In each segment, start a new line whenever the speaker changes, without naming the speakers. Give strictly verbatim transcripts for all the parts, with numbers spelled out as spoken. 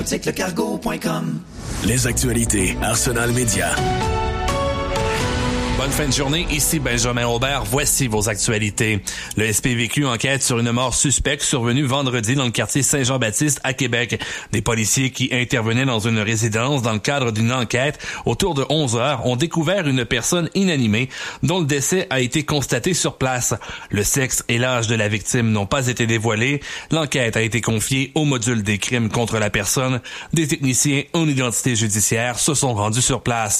boutique le cargo point com.
Les actualités Arsenal Média.
Bonne fin de journée, ici Benjamin Aubert. Voici vos actualités. Le S P V Q enquête sur une mort suspecte survenue vendredi dans le quartier Saint-Jean-Baptiste à Québec. Des policiers qui intervenaient dans une résidence dans le cadre d'une enquête autour de onze heures ont découvert une personne inanimée dont le décès a été constaté sur place. Le sexe et l'âge de la victime n'ont pas été dévoilés. L'enquête a été confiée au module des crimes contre la personne. Des techniciens en identité judiciaire se sont rendus sur place.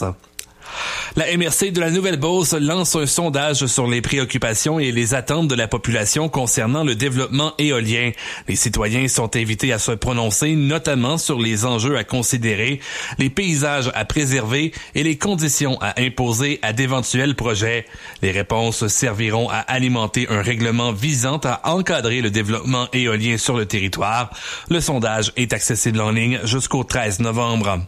La M R C de la Nouvelle-Beauce lance un sondage sur les préoccupations et les attentes de la population concernant le développement éolien. Les citoyens sont invités à se prononcer, notamment sur les enjeux à considérer, les paysages à préserver et les conditions à imposer à d'éventuels projets. Les réponses serviront à alimenter un règlement visant à encadrer le développement éolien sur le territoire. Le sondage est accessible en ligne jusqu'au treize novembre.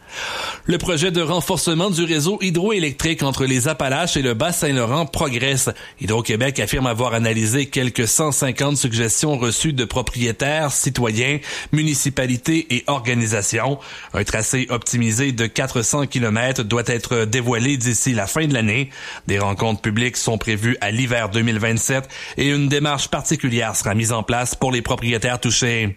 Le projet de renforcement du réseau hydroélectrique entre les Appalaches et le Bas-Saint-Laurent progresse. Hydro-Québec affirme avoir analysé quelques cent cinquante suggestions reçues de propriétaires, citoyens, municipalités et organisations. Un tracé optimisé de quatre cents kilomètres doit être dévoilé d'ici la fin de l'année. Des rencontres publiques sont prévues à l'hiver deux mille vingt-sept et une démarche particulière sera mise en place pour les propriétaires touchés.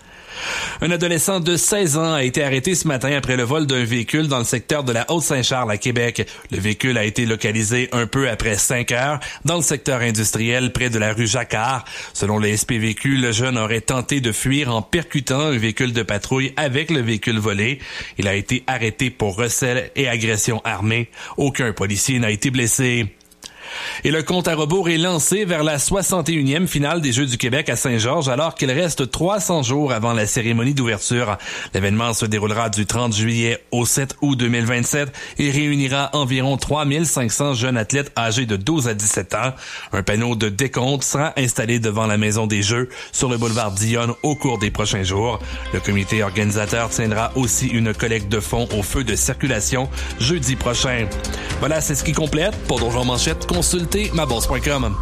Un adolescent de seize ans a été arrêté ce matin après le vol d'un véhicule dans le secteur de la Haute-Saint-Charles à Québec. Le véhicule a été localisé un peu après cinq heures dans le secteur industriel près de la rue Jacquard. Selon le S P V Q, le jeune aurait tenté de fuir en percutant un véhicule de patrouille avec le véhicule volé. Il a été arrêté pour recel et agression armée. Aucun policier n'a été blessé. Et le compte à rebours est lancé vers la soixante et unième finale des Jeux du Québec à Saint-Georges alors qu'il reste trois cents jours avant la cérémonie d'ouverture. L'événement se déroulera du trente juillet au sept août deux mille vingt-sept et réunira environ trois mille cinq cents jeunes athlètes âgés de douze à dix-sept ans. Un panneau de décompte sera installé devant la Maison des Jeux sur le boulevard Dionne au cours des prochains jours. Le comité organisateur tiendra aussi une collecte de fonds au feu de circulation jeudi prochain. Voilà, c'est ce qui complète. Pour d'autres manchettes, consultez ma bourse point com.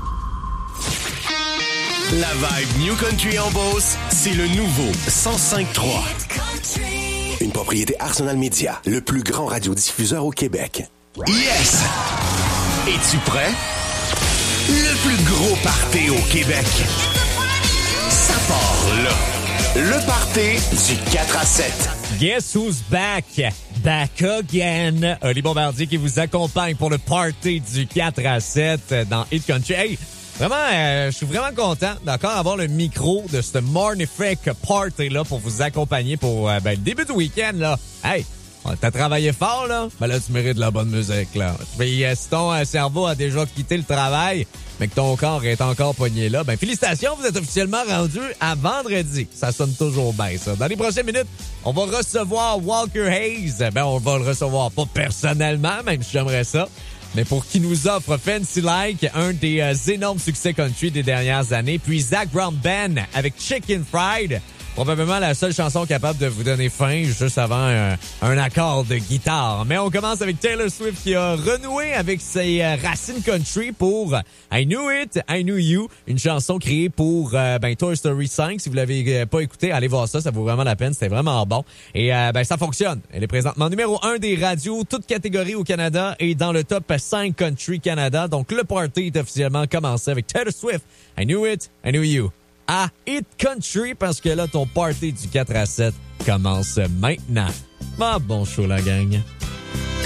La vibe New Country en Beauce, c'est le nouveau cent cinq trois. Une propriété Arsenal Média, le plus grand radiodiffuseur au Québec. Yes! Es-tu prêt? Le plus gros party au Québec. Ça part là. Le party du quatre à sept.
Guess who's back? Back again. Oli Bombardier qui vous accompagne pour le party du quatre à sept dans Hit Country. Hey, vraiment, euh, je suis vraiment content d'accord d'avoir le micro de ce Mornific Party-là pour vous accompagner pour euh, ben, le début du week-end. Là. Hey, t'as travaillé fort, là? Ben là, tu mérites de la bonne musique, là. Puis euh, si ton euh, cerveau a déjà quitté le travail, mais que ton corps est encore pogné là, ben félicitations, vous êtes officiellement rendu à vendredi. Ça sonne toujours bien, ça. Dans les prochaines minutes, on va recevoir Walker Hayes. Ben, on va le recevoir pas personnellement, même si j'aimerais ça, mais pour qui nous offre Fancy Like, un des euh, énormes succès country des dernières années, puis Zach Brown Band avec Chicken Fried. Probablement la seule chanson capable de vous donner faim juste avant un, un accord de guitare. Mais on commence avec Taylor Swift qui a renoué avec ses euh, racines country pour I Knew It, I Knew You, une chanson créée pour euh, ben, Toy Story cinq. Si vous l'avez euh, pas écouté, allez voir ça, ça vaut vraiment la peine, c'était vraiment bon. Et euh, ben ça fonctionne. Elle est présentement numéro un des radios, toutes catégories au Canada et dans le top cinq country Canada. Donc le party est officiellement commencé avec Taylor Swift, I Knew It, I Knew You. À Hit Country, parce que là, ton party du quatre à sept commence maintenant. Ah, bon show, la gang.